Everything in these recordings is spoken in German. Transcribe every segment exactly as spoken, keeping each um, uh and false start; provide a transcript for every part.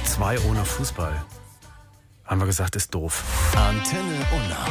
zwei ohne Fußball. Haben wir gesagt, ist doof. Antenne Unna.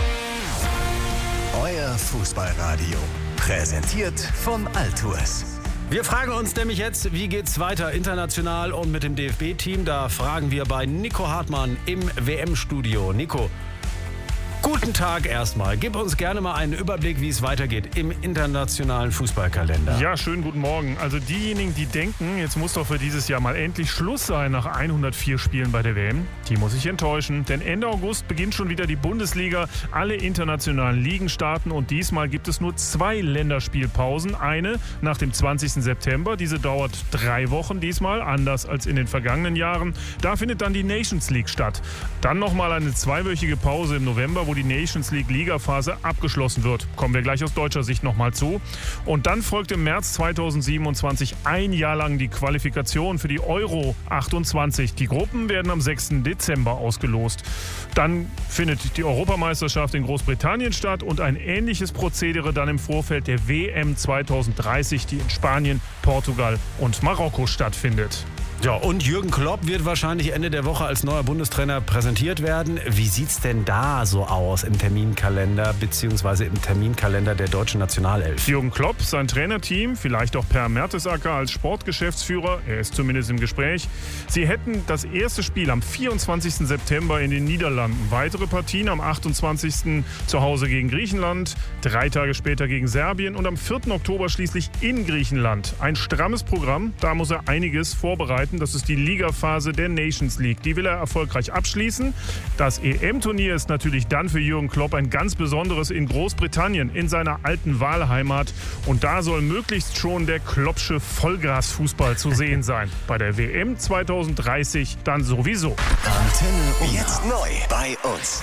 Euer Fußballradio. Präsentiert von Altours. Wir fragen uns nämlich jetzt, wie geht's weiter international und mit dem D F B-Team? Da fragen wir bei Nico Hartmann im W M-Studio. Nico, guten Tag erstmal. Gib uns gerne mal einen Überblick, wie es weitergeht im internationalen Fußballkalender. Ja, schönen guten Morgen. Also diejenigen, die denken, jetzt muss doch für dieses Jahr mal endlich Schluss sein nach hundertvier Spielen bei der W M, die muss ich enttäuschen. Denn Ende August beginnt schon wieder die Bundesliga. Alle internationalen Ligen starten und diesmal gibt es nur zwei Länderspielpausen. Eine nach dem zwanzigsten September. Diese dauert drei Wochen diesmal, anders als in den vergangenen Jahren. Da findet dann die Nations League statt. Dann nochmal eine zweiwöchige Pause im November, wo die Nations League Ligaphase abgeschlossen wird. Kommen wir gleich aus deutscher Sicht nochmal zu. Und dann folgt im März zweitausendsiebenundzwanzig ein Jahr lang die Qualifikation für die Euro achtundzwanzig. Die Gruppen werden am sechsten Dezember ausgelost. Dann findet die Europameisterschaft in Großbritannien statt und ein ähnliches Prozedere dann im Vorfeld der W M zweitausenddreißig, die in Spanien, Portugal und Marokko stattfindet. Ja, und Jürgen Klopp wird wahrscheinlich Ende der Woche als neuer Bundestrainer präsentiert werden. Wie sieht's denn da so aus im Terminkalender beziehungsweise im Terminkalender der deutschen Nationalelf? Jürgen Klopp, sein Trainerteam, vielleicht auch Per Mertesacker als Sportgeschäftsführer, er ist zumindest im Gespräch. Sie hätten das erste Spiel am vierundzwanzigsten September in den Niederlanden. Weitere Partien am achtundzwanzigsten zu Hause gegen Griechenland, drei Tage später gegen Serbien und am vierten Oktober schließlich in Griechenland. Ein strammes Programm, da muss er einiges vorbereiten. Das ist die Ligaphase der Nations League. Die will er erfolgreich abschließen. Das E M-Turnier ist natürlich dann für Jürgen Klopp ein ganz besonderes in Großbritannien, in seiner alten Wahlheimat. Und da soll möglichst schon der Kloppsche Vollgrasfußball zu sehen sein. Bei der W M zweitausenddreißig dann sowieso. Antenne Unna. Jetzt neu bei uns.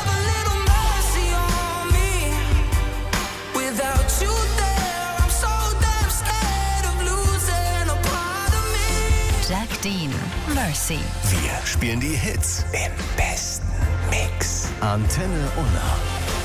Jack Dean, Mercy. Wir spielen die Hits im besten Mix. Antenne Unna.